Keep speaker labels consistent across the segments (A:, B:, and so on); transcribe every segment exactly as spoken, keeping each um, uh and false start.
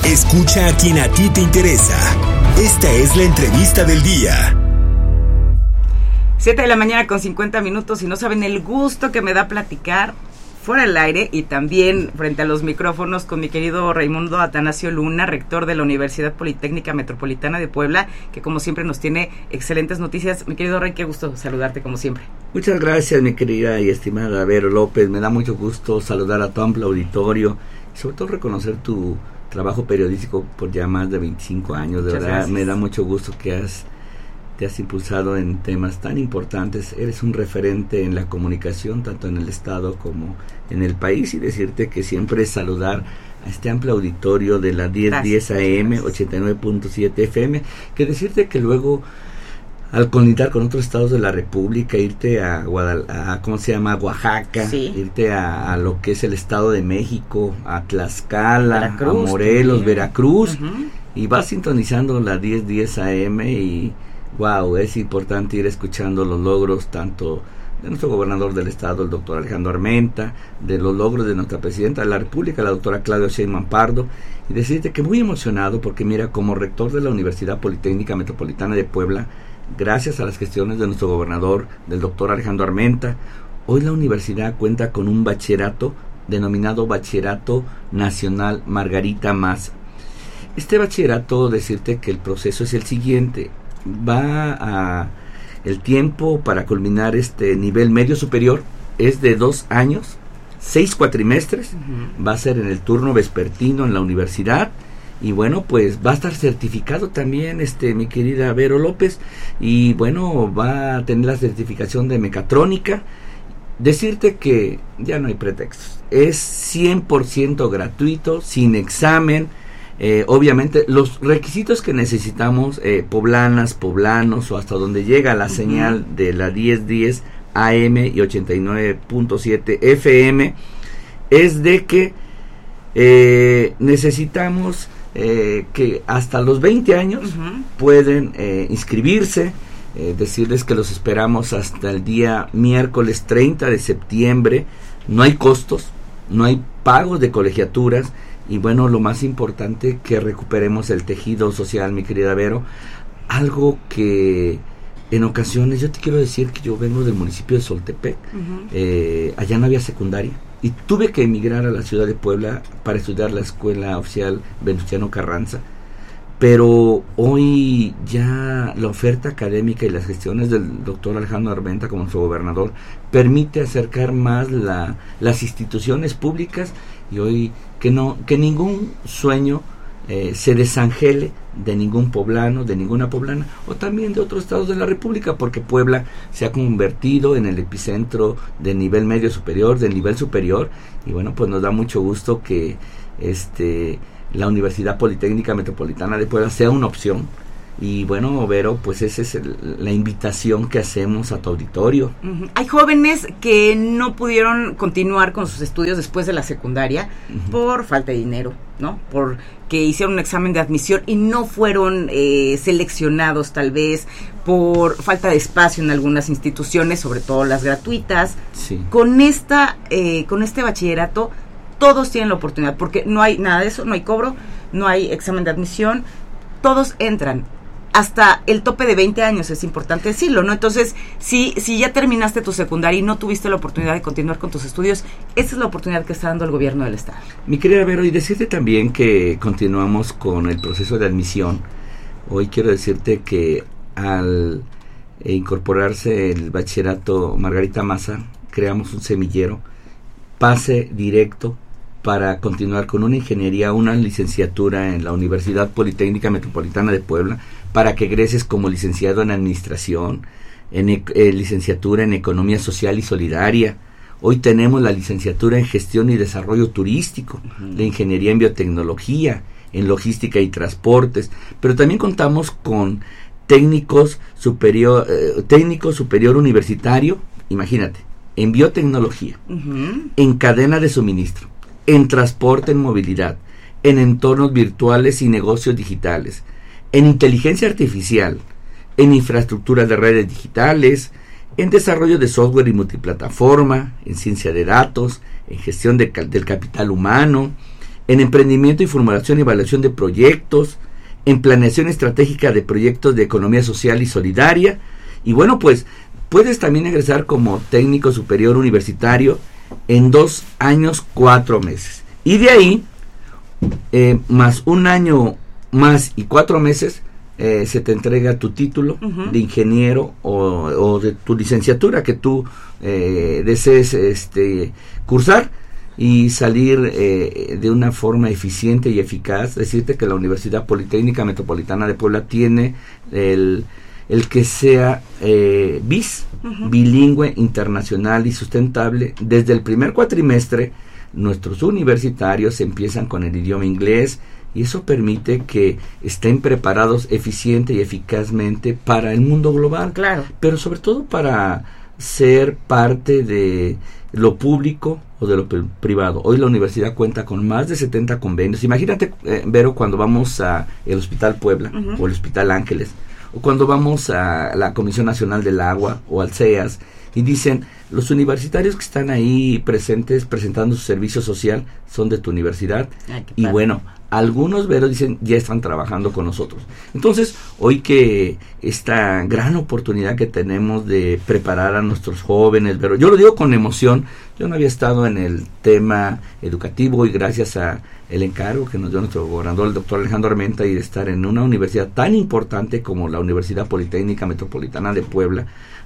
A: Escucha a quien a ti te interesa. Esta es la entrevista del día.
B: Siete de la mañana con cincuenta minutos y no saben el gusto que me da platicar fuera del aire y también frente a los micrófonos con mi querido Raimundo Atanasio Luna, rector de la Universidad Politécnica Metropolitana de Puebla, que como siempre nos tiene excelentes noticias. Mi querido Rey, qué gusto saludarte como siempre.
C: Muchas gracias, mi querida y estimada Vero López. Me da mucho gusto saludar a tu amplio auditorio y sobre todo reconocer tu trabajo periodístico por ya más de veinticinco años. De Muchas verdad, gracias. Me da mucho gusto que has te has impulsado en temas tan importantes. Eres un referente en la comunicación, tanto en el estado como en el país, y decirte que siempre es saludar a este amplio auditorio de la diez diez A M, ochenta y nueve punto siete F M, que decirte que luego al conectar con otros estados de la República, irte a Guadalajara, a, ¿cómo se llama? Oaxaca, sí. irte a, a lo que es el Estado de México, a Tlaxcala, Veracruz, a Morelos, también. Veracruz, uh-huh. y vas sintonizando la diez diez A M y wow, es importante ir escuchando los logros tanto de nuestro gobernador del estado, el doctor Alejandro Armenta, de los logros de nuestra presidenta de la República, la doctora Claudia Sheinbaum Pardo, y decirte que muy emocionado porque mira, como rector de la Universidad Politécnica Metropolitana de Puebla, gracias a las gestiones de nuestro gobernador, del doctor Alejandro Armenta, hoy la universidad cuenta con un bachillerato denominado Bachillerato Nacional Margarita Maza. Este bachillerato, decirte que el proceso es el siguiente: va a el tiempo para culminar este nivel medio superior es de dos años, seis cuatrimestres, uh-huh. va a ser en el turno vespertino en la universidad, y bueno, pues va a estar certificado también este mi querida Vero López, y bueno, va a tener la certificación de mecatrónica. Decirte que ya no hay pretextos, es cien por ciento gratuito, sin examen. Eh, obviamente los requisitos que necesitamos, eh, poblanas, poblanos o hasta donde llega la uh-huh. señal de la diez diez A M y ochenta y nueve punto siete F M, es de que eh, necesitamos eh, que hasta los veinte años uh-huh. pueden eh, inscribirse. Eh, decirles que los esperamos hasta el día miércoles treinta de septiembre. No hay costos, no hay pagos de colegiaturas. Y bueno, lo más importante, que recuperemos el tejido social, mi querida Vero. Algo que en ocasiones, yo te quiero decir que yo vengo del municipio de Soltepec, uh-huh. eh, allá no había secundaria, y tuve que emigrar a la ciudad de Puebla para estudiar la escuela oficial Venustiano Carranza. Pero hoy ya la oferta académica y las gestiones del doctor Alejandro Armenta como su gobernador permite acercar más la, las instituciones públicas, y hoy que no que ningún sueño eh, se desangele de ningún poblano, de ninguna poblana, o también de otros estados de la República, porque Puebla se ha convertido en el epicentro de nivel medio superior, de nivel superior, y bueno, pues nos da mucho gusto que este la Universidad Politécnica Metropolitana de Puebla sea una opción. Y bueno, Vero, pues esa es el, la invitación que hacemos a tu auditorio.
B: Uh-huh. Hay jóvenes que no pudieron continuar con sus estudios después de la secundaria uh-huh. por falta de dinero, ¿no? Por que hicieron un examen de admisión y no fueron eh, seleccionados, tal vez por falta de espacio en algunas instituciones, sobre todo las gratuitas.
C: Sí. Con
B: esta, eh, con este bachillerato todos tienen la oportunidad, porque no hay nada de eso, no hay cobro, no hay examen de admisión, todos entran. Hasta el tope de veinte años, es importante decirlo, ¿no? Entonces, si si ya terminaste tu secundaria y no tuviste la oportunidad de continuar con tus estudios, esa es la oportunidad que está dando el gobierno del estado.
C: Mi querida Vero, y decirte también que continuamos con el proceso de admisión. Hoy quiero decirte que al incorporarse el bachillerato Margarita Maza, creamos un semillero, pase directo para continuar con una ingeniería, una licenciatura en la Universidad Politécnica Metropolitana de Puebla, para que egreses como licenciado en Administración, en eh, licenciatura en Economía Social y Solidaria. Hoy tenemos la licenciatura en Gestión y Desarrollo Turístico, uh-huh. la Ingeniería en Biotecnología, en Logística y Transportes, pero también contamos con técnicos superior, eh, técnico superior universitario, imagínate, en biotecnología, uh-huh. en cadena de suministro, en transporte, en movilidad, en entornos virtuales y negocios digitales, en inteligencia artificial, en infraestructura de redes digitales, en desarrollo de software y multiplataforma, en ciencia de datos, en gestión de, del capital humano, en emprendimiento y formulación y evaluación de proyectos, en planeación estratégica de proyectos de economía social y solidaria. Y bueno, pues puedes también egresar como técnico superior universitario en dos años, cuatro meses. Y de ahí, eh, más un año más y cuatro meses, eh, se te entrega tu título uh-huh. de ingeniero o, o de tu licenciatura que tú eh, desees este, cursar y salir eh, de una forma eficiente y eficaz. Decirte que la Universidad Politécnica Metropolitana de Puebla tiene el, el que sea eh, bis, uh-huh. bilingüe, internacional y sustentable. Desde el primer cuatrimestre, nuestros universitarios empiezan con el idioma inglés, y eso permite que estén preparados eficiente y eficazmente para el mundo global.
B: Claro.
C: Pero sobre todo para ser parte de lo público o de lo privado. Hoy la universidad cuenta con más de setenta convenios. Imagínate, eh, Vero, cuando vamos a el Hospital Puebla uh-huh. o el Hospital Ángeles, o cuando vamos a la Comisión Nacional del Agua o al C E A S, y dicen, los universitarios que están ahí presentes presentando su servicio social son de tu universidad. Ay, y bueno, algunos, Vero, dicen, ya están trabajando con nosotros. Entonces, hoy que esta gran oportunidad que tenemos de preparar a nuestros jóvenes, Vero, yo lo digo con emoción, yo no había estado en el tema educativo, y gracias a el encargo que nos dio nuestro gobernador, el doctor Alejandro Armenta, y de estar en una universidad tan importante como la Universidad Politécnica Metropolitana de Puebla,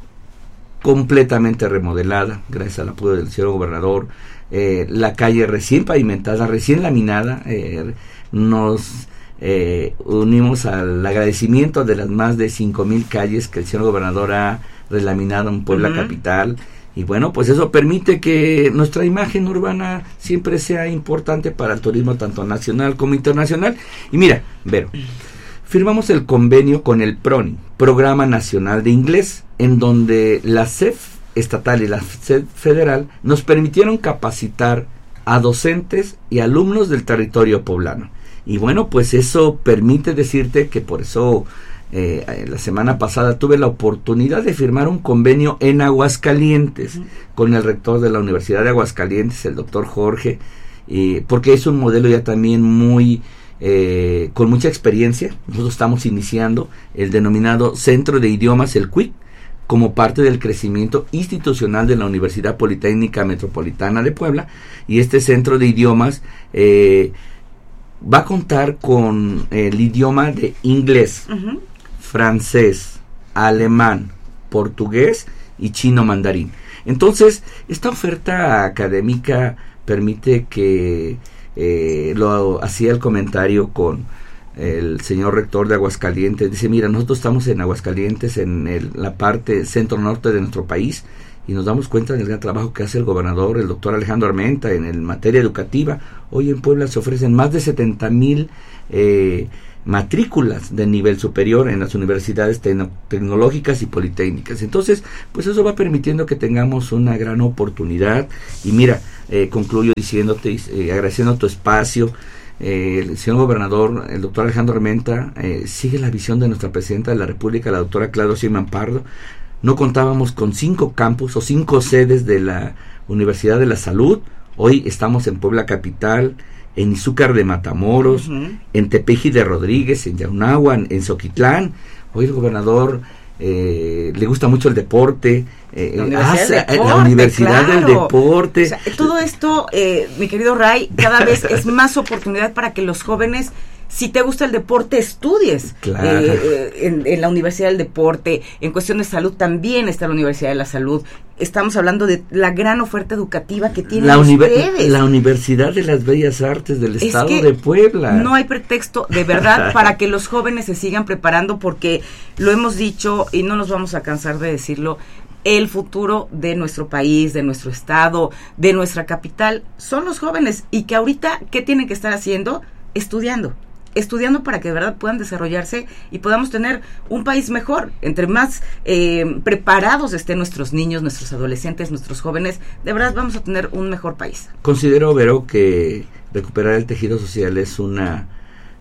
C: completamente remodelada, gracias al apoyo del señor gobernador, eh, la calle recién pavimentada, recién laminada, eh, nos eh, unimos al agradecimiento de las más de cinco mil calles que el señor gobernador ha relaminado en Puebla uh-huh. capital, y bueno, pues eso permite que nuestra imagen urbana siempre sea importante para el turismo tanto nacional como internacional. Y mira, Vero, firmamos el convenio con el PRONI, Programa Nacional de Inglés, en donde la C E F estatal y la C E F federal nos permitieron capacitar a docentes y alumnos del territorio poblano. Y bueno, pues eso permite decirte que por eso eh, la semana pasada tuve la oportunidad de firmar un convenio en Aguascalientes uh-huh. con el rector de la Universidad de Aguascalientes, el doctor Jorge, eh, porque es un modelo ya también muy... Eh, con mucha experiencia. Nosotros estamos iniciando el denominado Centro de Idiomas, el C U I C, como parte del crecimiento institucional de la Universidad Politécnica Metropolitana de Puebla, y este Centro de Idiomas eh, va a contar con el idioma de inglés, uh-huh. francés, alemán, portugués y chino mandarín. Entonces, esta oferta académica permite que Eh, lo hacía el comentario con el señor rector de Aguascalientes. Dice, mira, nosotros estamos en Aguascalientes, en el, la parte centro-norte de nuestro país, y nos damos cuenta del gran trabajo que hace el gobernador, el doctor Alejandro Armenta, en el materia educativa. Hoy en Puebla se ofrecen más de setenta mil eh, matrículas de nivel superior en las universidades tecno- tecnológicas y politécnicas. Entonces, pues eso va permitiendo que tengamos una gran oportunidad. Y mira, eh, concluyo diciéndote, eh, agradeciendo tu espacio. Eh, el señor gobernador, el doctor Alejandro Armenta, eh, sigue la visión de nuestra presidenta de la República, la doctora Claudia Sheinbaum Pardo. No contábamos con cinco campus o cinco sedes de la Universidad de la Salud. Hoy estamos en Puebla capital, en Izúcar de Matamoros, uh-huh. en Tepeji de Rodríguez, en Yaunahuan, en Zoquitlán. Hoy el gobernador eh, le gusta mucho el deporte, eh,
B: la Universidad,
C: hace,
B: del, deporte,
C: la universidad
B: claro.
C: del Deporte.
B: O sea, todo esto, eh, mi querido Ray, cada vez es más oportunidad para que los jóvenes, si te gusta el deporte, estudies.
C: Claro.
B: Eh, en, en la Universidad del Deporte. En cuestión de salud también está la Universidad de la Salud. Estamos hablando de la gran oferta educativa que tienen
C: la univer-
B: ustedes.
C: La Universidad de las Bellas Artes del
B: es
C: Estado
B: que
C: de Puebla.
B: No hay pretexto, de verdad, para que los jóvenes se sigan preparando, porque lo hemos dicho y no nos vamos a cansar de decirlo. El futuro de nuestro país, de nuestro estado, de nuestra capital, son los jóvenes, y que ahorita, ¿qué tienen que estar haciendo? Estudiando. estudiando para que de verdad puedan desarrollarse y podamos tener un país mejor. Entre más eh, preparados estén nuestros niños, nuestros adolescentes, nuestros jóvenes, de verdad vamos a tener un mejor país.
C: Considero, Vero, que recuperar el tejido social es una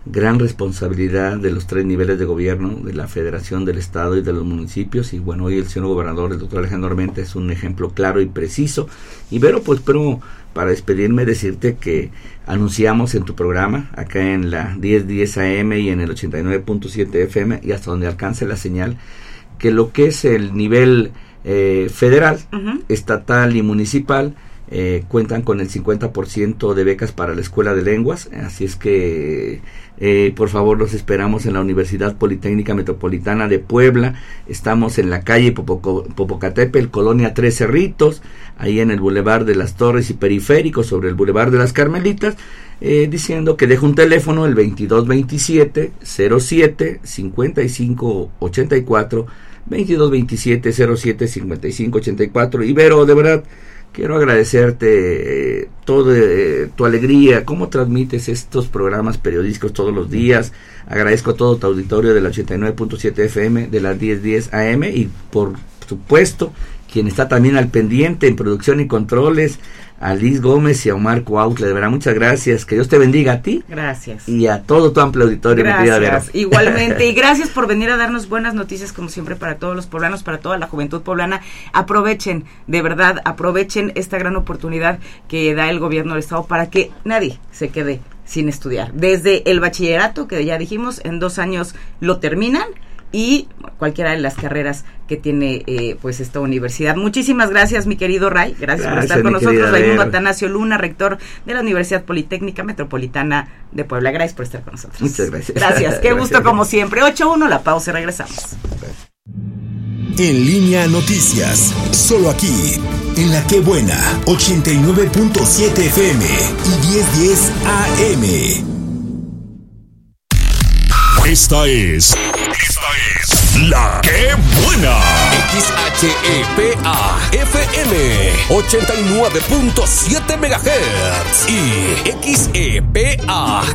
C: gran responsabilidad de los tres niveles de gobierno, de la federación, del estado y de los municipios, y bueno, hoy el señor gobernador, el doctor Alejandro Armenta, es un ejemplo claro y preciso. Y Vero, pues pero para despedirme decirte que anunciamos en tu programa, acá en la diez diez A M y en el ochenta y nueve punto siete F M, y hasta donde alcance la señal, que lo que es el nivel eh, federal, uh-huh. estatal y municipal, Eh, cuentan con el cincuenta por ciento de becas para la Escuela de Lenguas, así es que eh, por favor los esperamos en la Universidad Politécnica Metropolitana de Puebla. Estamos en la calle Popoco, Popocatépetl, Colonia Tres Cerritos, ahí en el Boulevard de las Torres y Periférico, sobre el Boulevard de las Carmelitas, eh, diciendo que dejo un teléfono, el veintidós veintisiete cero siete cincuenta y cinco ochenta y cuatro, veintidós veintisiete cero siete cincuenta y cinco ochenta y cuatro. Y Vero, de verdad, quiero agradecerte eh, toda eh, tu alegría, cómo transmites estos programas periodísticos todos los días. Agradezco a todo tu auditorio de la ochenta y nueve punto siete F M, de las diez diez A M, y por supuesto, quien está también al pendiente en producción y controles, a Liz Gómez y a Omar Cuautla. De verdad, muchas gracias. Que Dios te bendiga a ti.
B: Gracias.
C: Y a todo tu amplio auditorio, mi querida Vero.
B: Gracias, igualmente. Y gracias por venir a darnos buenas noticias, como siempre, para todos los poblanos, para toda la juventud poblana. Aprovechen, de verdad, aprovechen esta gran oportunidad que da el gobierno del estado para que nadie se quede sin estudiar. Desde el bachillerato, que ya dijimos, en dos años lo terminan, y cualquiera de las carreras que tiene eh, pues esta universidad. Muchísimas gracias, mi querido Ray, gracias, gracias por estar con nosotros. Raimundo Atanasio Luna, rector de la Universidad Politécnica Metropolitana de Puebla, gracias por estar con nosotros.
C: Muchas gracias.
B: Gracias, qué gusto gracias. Como siempre. ocho uno, la pausa y regresamos.
A: En Línea Noticias, solo aquí, en La Qué Buena, ochenta y nueve punto siete F M y diez diez A M.
D: Esta es... Esta es La Qué Buena. X H E P A F M ochenta y nueve punto siete megahertz y X E P A